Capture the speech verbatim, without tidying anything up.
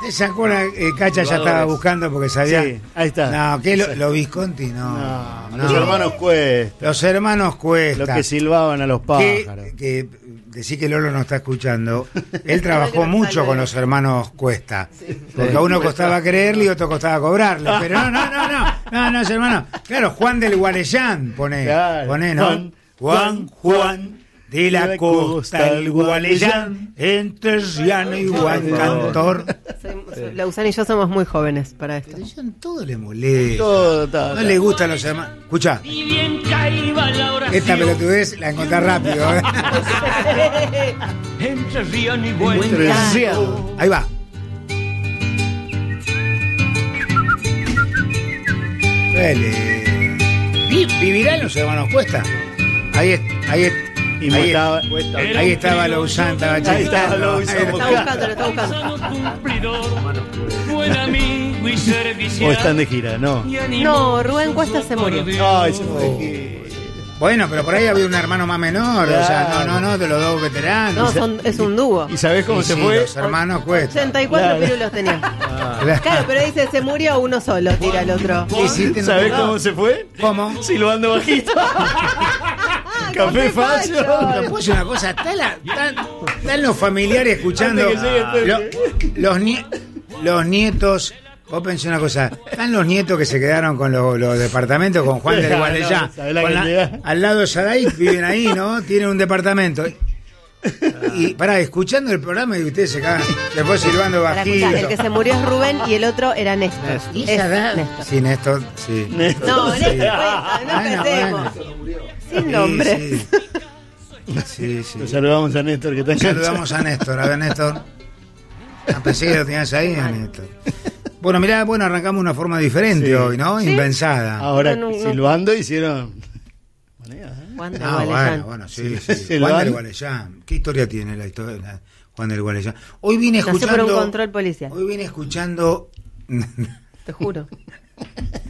Esa cola, eh, Cacha ya estaba buscando porque sabía. Sí, ahí está. No, ¿qué lo, lo Visconti? No, No, no. los hermanos Cuesta. Los hermanos Cuesta. Los que silbaban a los pájaros. Que, que decir que Lolo no está escuchando. Él trabajó mucho con los hermanos Cuesta. Porque a uno costaba creerle y otro costaba cobrarle. Pero no, no, no, no. No, no, hermano. Claro, Juan del Gualeyán, pone. Claro. Pone, ¿no? Juan, Juan, Juan de la costa del Gualeyán, entre Riano y Huancantor. Lausana y yo somos muy jóvenes para esto. Pero yo en todo le molesta. Todo, todo, No todo. le gustan los hermanos. Escucha. Esta pelotudez la encontrás rápido. ¿eh? Entre Riano y Entre Huancantor. Riano. Ahí va. Vele. Vi- ¿Vivirán los hermanos Cuesta? Ahí es, ahí es, Y ahí, mataba- es- ahí estaba Lausanne, estaba Ahí estaba chequeando. Lausanne. Ahí Lo está buscando, lo está buscando. Cumplidor, buen amigo y servicial. O están de gira, no. Y animó No, Rubén Cuesta se murió. Ay, se fue de gira. Bueno, pero por ahí había un hermano más menor, o sea, no, no, no, de los dos veteranos. No, son, es un dúo. ¿Y sabés cómo Y se sí, fue? Los hermanos Cuesta. ochenta y cuatro Claro. pirulos tenía. Claro. Claro, pero dice, se murió uno solo, tira el otro. ¿Qué hiciste? ¿Sabés cómo se fue? ¿Cómo? Silbando bajito. Café Café Facho. Facho. Pero puedo decir una cosa, están la- están- están los familiares escuchando, Antes que llegue el lo- Pepe. los, nie- los nietos, vos pensé una cosa, están los nietos que se quedaron con los, los departamentos, con Juan del No, Gualeyá, no, sabés la con la- cantidad. al lado de Sadaik, viven ahí, ¿no? Tienen un departamento. Y pará, escuchando el programa y ustedes se cagan, se fue silbando Para bajito. escuchar, el que se murió es Rubén y el otro era Néstor. ¿Y Es esa edad? Néstor. Sí, Néstor, sí. Néstor. No, Sí. Néstor, bueno, no Bueno, empecemos. bueno. Sin Sí, nombre. sí. Sí, sí. Lo saludamos a Néstor, que está en Saludamos a Néstor. A ver, Néstor. Ah, pensé que lo tenías ahí, a Néstor. Bueno, mirá, bueno, arrancamos de una forma diferente Sí. hoy, ¿no? Impensada. Ahora, No, no, no. silbando hicieron. Monedas, ¿eh? Juan de Ah, Gualeyán. bueno, bueno, sí, sí. Sí, Juan lo del han- Gualeyán. ¿Qué historia tiene la historia de la- Juan del Gualeyán? Hoy vine Nació por escuchando. un control policial, Hoy vine escuchando. te juro.